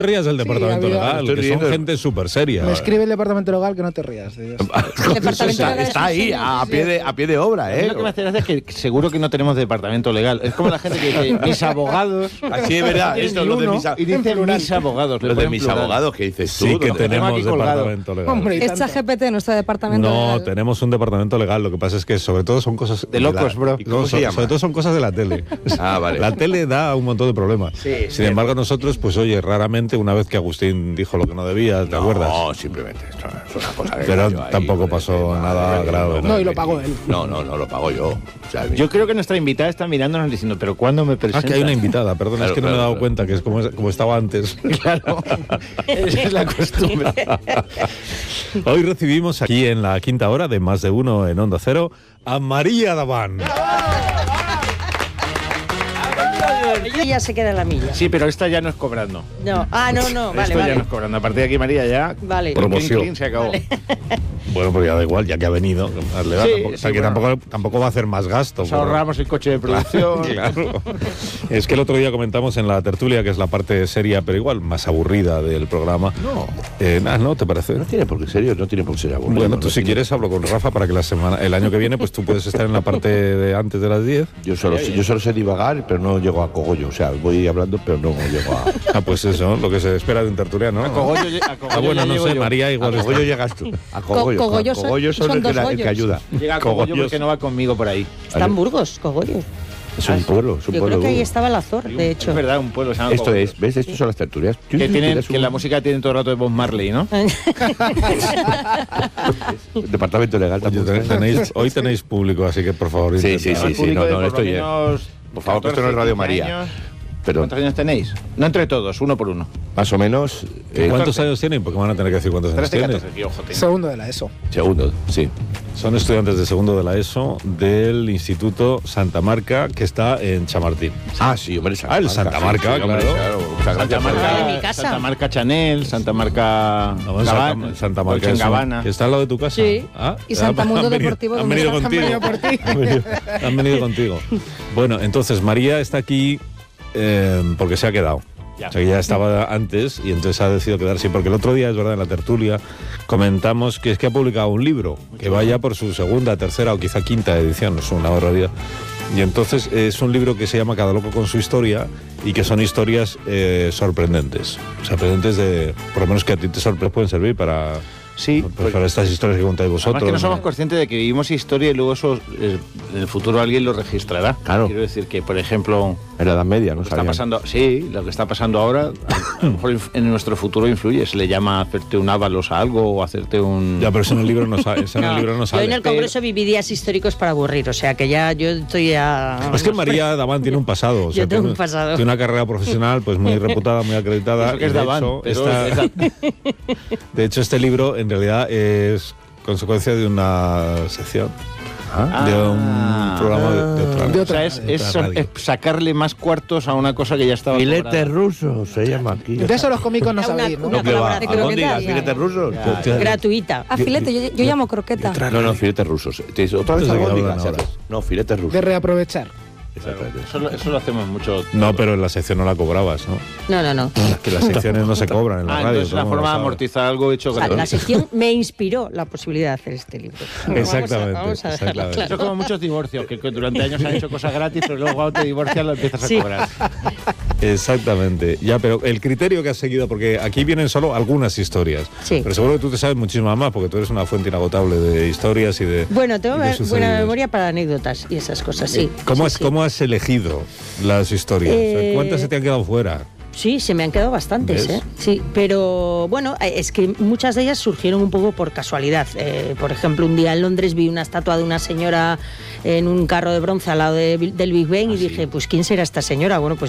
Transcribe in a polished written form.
rías del departamento legal, que son gente súper seria. Me escribe el departamento legal que no te rías. Está ahí, a pie de obra, ¿eh? Lo que me hace gracia es que seguro que no tenemos departamento legal. Es como la gente que dice, mis abogados... Así es verdad, esto lo de y dicen mis abogados. Lo de mis abogados, que dices tú. Sí que tenemos aquí colgado. departamento legal. Hombre, Es ChatGPT nuestro departamento No, legal. tenemos un departamento legal. Lo que pasa es que sobre todo son cosas... De locos, bro. ¿Y cómo se llama? Sobre todo son cosas de la tele. Ah, vale. La tele da un montón de problemas. Sin embargo, nosotros, pues oye, raramente, una vez que Agustín dijo lo que no debía, ¿te acuerdas? No, simplemente esto es una cosa que Pero yo ahí, tampoco pasó nada grave. No, y lo pagó él. No, lo pago yo. O sea, Yo creo que nuestra invitada está mirándonos diciendo, pero ¿cuándo me Ah, presenta? que hay una invitada, perdón, Claro, es que no me he claro, dado claro. cuenta, que es como estaba antes. Claro, esa es la costumbre. Hoy recibimos aquí en la quinta hora de Más de Uno en Onda Cero a María Daván. Ella se queda en la milla. Sí, pero esta ya no es cobrando. No. Ah, no, vale, Esto ya vale. no es cobrando. A partir de aquí, María, ya... Vale. Promoción. Clean, se acabó. Bueno, pues ya da igual, ya que ha venido. Le da, Sí, tampoco, o sea, sí, que bueno. tampoco va a hacer más gasto. Nos ahorramos el coche de producción. Claro. Es que el otro día comentamos en la tertulia, que es la parte seria, pero igual más aburrida del programa. No. ¿No te parece? No tiene por qué serio, no tiene por qué ser aburrido. Bueno, tú no si tiene- quieres hablo con Rafa para que el año que viene pues tú puedes estar en la parte de antes de las 10. Yo solo sé divagar, pero no llego a cogollo. O sea, voy hablando, pero no llego a... Ah, pues eso, lo que se espera de un tertuliano. A Cogollo Bueno, ya no llego sé, yo. María A igual está. cogollo llegas tú. A cogollo. Cogollo son- Cogollo son el dos que Goyos. ayuda. Llega a Cogollo Cogollos. porque no va conmigo por ahí. Está en Burgos, Cogollo. Es un pueblo, es un Yo pueblo. creo que ahí duro. estaba el Azor, de hecho. Es verdad, un pueblo se llama Esto Cogollo. es, ¿ves? Estos son las tertulias. Que la música tiene todo el rato de Bob Marley, ¿no? Departamento legal Oye, también. hoy tenéis público, así que por favor. Sí, intentad. sí, Público de no, por esto lo ya- menos Por favor, que esto no es 14, Radio 15 María. años. Perdón, ¿Cuántos años tenéis? No entre todos, uno por uno. más o menos. ¿Cuántos años tienen? Porque van a tener que decir cuántos años 13, tienen. 14, tío, ojo, tengo. Segundo de la ESO. Segundo, sí. Son estudiantes de segundo de la ESO del Instituto Santa Marca, que está en Chamartín. Ah, sí, hombre. el Santa Marca, sí, hombre, claro. Muchas Santa gracias. Marca, de mi casa. Santa Marca Chanel, Santa Marca Santa Marca en es Gabbana. que está al lado de tu casa. Sí. Ah, Y Santa Mundo han venido- Deportivo, Han ¿dónde venido está? contigo. Han venido por ti. Han venido contigo. Bueno, entonces María está aquí porque se ha quedado. Ya. O sea, que ya estaba antes y entonces ha decidido quedarse. Porque el otro día, es verdad, en la tertulia comentamos que es que ha publicado un libro que vaya por su segunda, tercera o quizá quinta edición, es una barbaridad. Y entonces es un libro que se llama Cada loco con su historia y que son historias sorprendentes. Sorprendentes por lo menos que a ti te pueden servir para, Sí, pues, para estas historias que contáis vosotros. Además que no ¿no? somos conscientes de que vivimos historia y luego eso en el futuro alguien lo registrará. Claro. Quiero decir que, por ejemplo, En la Edad Media, ¿no? lo que está pasando, sí, lo que está pasando ahora, a lo mejor en nuestro futuro influye. Se le llama hacerte un ávalos a algo o hacerte un... Ya, pero eso en el libro no sale. Eso en el libro no Yo sale. en el Congreso viví días históricos para aburrir, o sea que ya yo estoy ya... Es que María Daván tiene un pasado. O sea, Yo tengo tiene- un pasado. Tiene una carrera profesional pues muy reputada, muy acreditada. Eso que es y de Daván, hecho, pero de hecho, este libro en realidad es consecuencia de una sección, de un programa de otra. de O sea, es sacarle más cuartos a una cosa que ya estaba Filetes cobrada. rusos se llama aquí. De eso los cómicos no Era una- sabéis, ¿no? una No, que va. colaboración. Albóndigas, filetes rusos. Gratuita. Ah, filete, yo llamo croqueta. No, filetes rusos. ¿Te dices, ¿otra vez Entonces, ¿de qué albóndigas? hablan ahora? No, filetes rusos. De reaprovechar. Exactamente. Eso lo hacemos mucho. No, pero en la sección no la cobrabas, ¿no? No. Que las secciones no se cobran en la radio. Entonces todo la el mundo forma de lo sabe. amortizar algo hecho O sea, la gratuito. sección me inspiró la posibilidad de hacer este libro. Exactamente, Vamos a dejarlo exactamente. Eso es claro. como muchos divorcios, que durante años han hecho cosas gratis, pero luego cuando te divorcias lo empiezas Sí. a cobrar. Exactamente. Ya, pero el criterio que has seguido, porque aquí vienen solo algunas historias. Sí. Pero seguro que tú te sabes muchísimas más, porque tú eres una fuente inagotable de historias y de. Bueno, tengo y de buena sucedidos. memoria para anécdotas y esas cosas, sí. ¿Cómo, Sí, sí. ¿Cómo has elegido las historias? O sea, ¿cuántas se te han quedado fuera? Sí, se me han quedado bastantes, ¿Ves? ¿eh? Sí, pero bueno, es que muchas de ellas surgieron un poco por casualidad. Por ejemplo, un día en Londres vi una estatua de una señora en un carro de bronce al lado del Big Ben y dije, pues ¿quién será esta señora? Bueno, pues